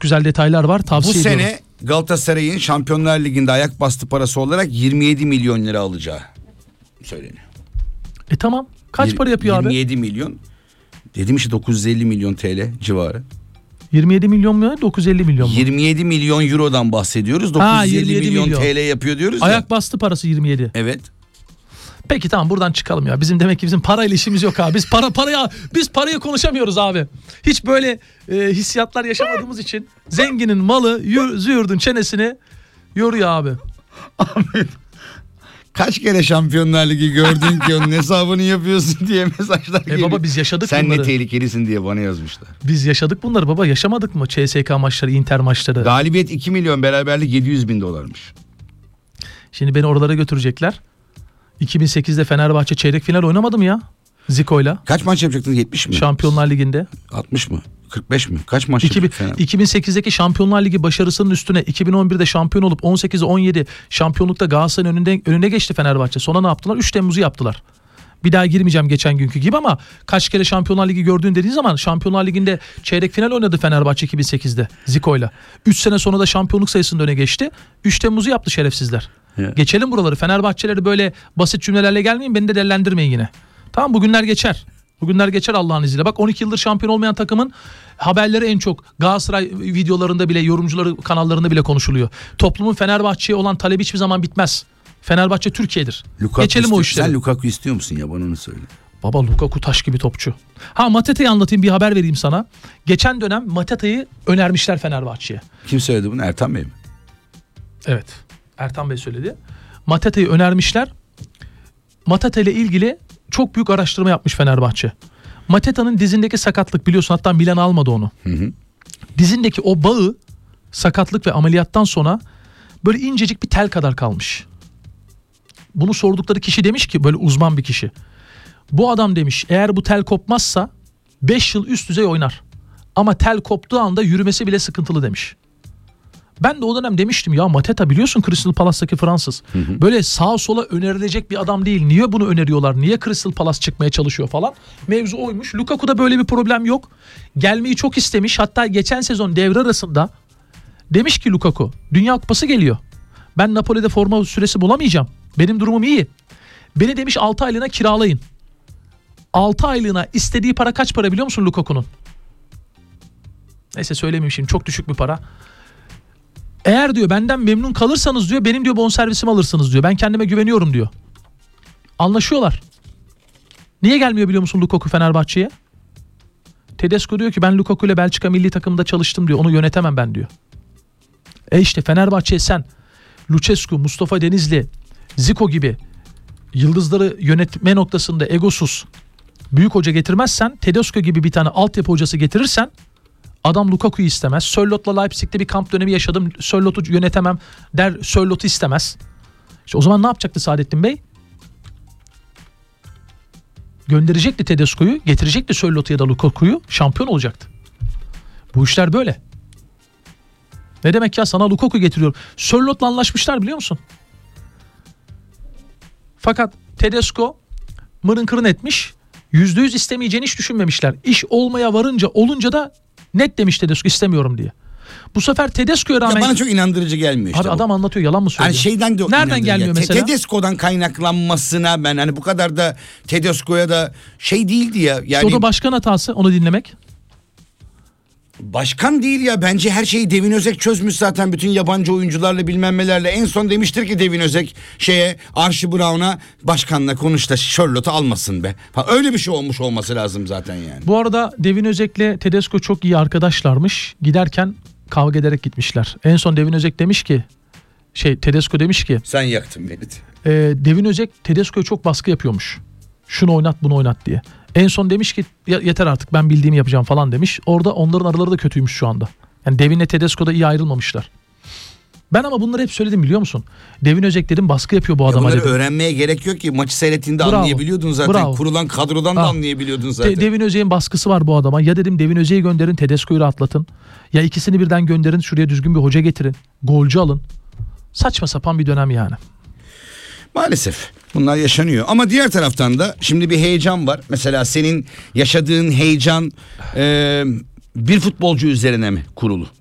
Çok güzel detaylar var. Tavsiye ediyorum. Bu sene Galatasaray'ın Şampiyonlar Ligi'nde ayak bastı parası olarak 27 milyon lira alacağı söyleniyor. Tamam. Kaç para yapıyor 27 milyon. Dedim işte 950 milyon TL civarı. 27 milyon mu? 950 milyon mu? 27 milyon eurodan bahsediyoruz. 950 milyon TL yapıyor diyoruz ya. Ayak bastı parası 27. Evet. Peki tamam, buradan çıkalım ya. Demek ki bizim parayla işimiz yok abi. Biz parayı konuşamıyoruz abi. Hiç böyle hissiyatlar yaşamadığımız için zenginin malı züğürdün çenesini yoruyor abi. Ahmet, kaç kere Şampiyonlar Ligi gördün ki onun hesabını yapıyorsun diye mesajlar geliyor. Baba biz yaşadık Sen bunları. ne tehlikelisin diye bana yazmışlar. Biz yaşadık bunları baba, yaşamadık mı? CSK maçları, Inter maçları. Galibiyet 2 milyon, beraberlik 700 bin dolarmış. Şimdi beni oralara götürecekler. 2008'de Fenerbahçe çeyrek final oynamadı mı ya? Zico'yla. Kaç maç yapacaktınız? 70 mi? Şampiyonlar Ligi'nde. 60 mı? 45 mi? Kaç maç yapacaktınız? 2008'deki Şampiyonlar Ligi başarısının üstüne 2011'de şampiyon olup 18'e 17 şampiyonlukta Galatasaray'ın önüne geçti Fenerbahçe. Sonra ne yaptılar? 3 Temmuz'u yaptılar. Bir daha girmeyeceğim geçen günkü gibi ama kaç kere Şampiyonlar Ligi gördüğün dediğin zaman Şampiyonlar Ligi'nde çeyrek final oynadı Fenerbahçe 2008'de Zico'yla. 3 sene sonra da şampiyonluk sayısında öne geçti. 3 Temmuz'u yaptı şerefsizler. Yeah. Geçelim buraları. Fenerbahçeleri böyle basit cümlelerle gelmeyin, beni de dellendirmeyin yine. Tamam, bugünler geçer. Bugünler geçer Allah'ın izniyle. Bak 12 yıldır şampiyon olmayan takımın haberleri en çok Galatasaray videolarında bile, yorumcuları kanallarında bile konuşuluyor. Toplumun Fenerbahçe'ye olan talebi hiçbir zaman bitmez. Fenerbahçe Türkiye'dir. Geçelim o işleri. Sen Lukaku istiyor musun ya, bana onu söyle. Baba Lukaku taş gibi topçu. Mateta'yı anlatayım, bir haber vereyim sana. Geçen dönem Mateta'yı önermişler Fenerbahçe'ye. Kim söyledi bunu? Ertan Bey mi? Evet. Ertan Bey söyledi. Mateta'yı önermişler. Mateta ile ilgili çok büyük araştırma yapmış Fenerbahçe. Mateta'nın dizindeki sakatlık, biliyorsun, hatta Milan almadı onu. Hı. Dizindeki o bağı sakatlık ve ameliyattan sonra böyle incecik bir tel kadar kalmış. Bunu sordukları kişi demiş ki, böyle uzman bir kişi. Bu adam demiş, eğer bu tel kopmazsa 5 yıl üst düzey oynar. Ama tel koptuğu anda yürümesi bile sıkıntılı demiş. Ben de o dönem demiştim ya, Mateta biliyorsun Crystal Palace'taki Fransız. Hı. Böyle sağa sola önerilecek bir adam değil. Niye bunu öneriyorlar? Niye Crystal Palace çıkmaya çalışıyor falan. Mevzu oymuş. Lukaku'da böyle bir problem yok. Gelmeyi çok istemiş. Hatta geçen sezon devre arasında demiş ki Lukaku, Dünya Kupası geliyor. Ben Napoli'de forma süresi bulamayacağım. Benim durumum iyi. Beni demiş 6 aylığına kiralayın. 6 aylığına istediği para kaç para biliyor musun Lukaku'nun? Neyse söylemeyeyim şimdi, çok düşük bir para. Eğer diyor benden memnun kalırsanız diyor, benim diyor bonservisimi alırsınız diyor. Ben kendime güveniyorum diyor. Anlaşıyorlar. Niye gelmiyor biliyor musun Lukaku Fenerbahçe'ye? Tedesco diyor ki ben Lukaku ile Belçika milli takımında çalıştım diyor. Onu yönetemem ben diyor. İşte Fenerbahçe'ye sen Lucescu, Mustafa Denizli, Zico gibi yıldızları yönetme noktasında egosuz büyük hoca getirmezsen, Tedesco gibi bir tane altyapı hocası getirirsen, adam Lukaku'yu istemez. Sörlot'la Leipzig'te bir kamp dönemi yaşadım. Sörlot'u yönetemem der. Sörlot'u istemez. İşte o zaman ne yapacaktı Saadettin Bey? Gönderecekti Tedesco'yu, getirecekti Sörlot'u ya da Lukaku'yu, şampiyon olacaktı. Bu işler böyle. Ne demek ya, sana Lukaku getiriyor. Sörlot'la anlaşmışlar biliyor musun? Fakat Tedesco mırın kırın etmiş. %100 istemeyeceğini hiç düşünmemişler. İş olmaya varınca, olunca da net demiş Tedesco istemiyorum diye. Bu sefer Tedesco'ya rağmen... Ya bana çok inandırıcı gelmiyor işte. Abi bu adam anlatıyor, yalan mı söylüyor? Yani şeyden de nereden gelmiyor mesela? Tedesco'dan kaynaklanmasına ben hani bu kadar da Tedesco'ya da şey değildi ya. Yani İşte o da başkan hatası, onu dinlemek. Başkan değil ya, bence her şeyi Devin Özek çözmüş zaten, bütün yabancı oyuncularla bilmem nelerle. En son demiştir ki Devin Özek Archie Brown'a, başkanla konuş da Charlotte'u almasın be. Öyle bir şey olmuş olması lazım zaten yani. Bu arada Devin Özek'le Tedesco çok iyi arkadaşlarmış. Giderken kavga ederek gitmişler. En son Devin Özek demiş ki Tedesco demiş ki sen yaktın beni. Devin Özek Tedesco'ya çok baskı yapıyormuş. Şunu oynat bunu oynat diye. En son demiş ki yeter artık, ben bildiğimi yapacağım falan demiş. Orada onların araları da kötüymüş şu anda. Yani Devin'le Tedesco da iyi ayrılmamışlar. Ben ama bunları hep söyledim biliyor musun? Devin Özek dedim baskı yapıyor bu adama bunları dedim. öğrenmeye gerek yok ki. Maçı seyrettiğinde anlayabiliyordun zaten. Bravo. Kurulan kadrodan da anlayabiliyordun zaten. Devin Özek'in baskısı var bu adama. Ya dedim Devin Özek'i gönderin, Tedesco'yu rahatlatın. Ya ikisini birden gönderin, şuraya düzgün bir hoca getirin. Golcü alın. Saçma sapan bir dönem yani. Maalesef bunlar yaşanıyor. Ama diğer taraftan da şimdi bir heyecan var. Mesela senin yaşadığın heyecan bir futbolcu üzerine mi kurulu?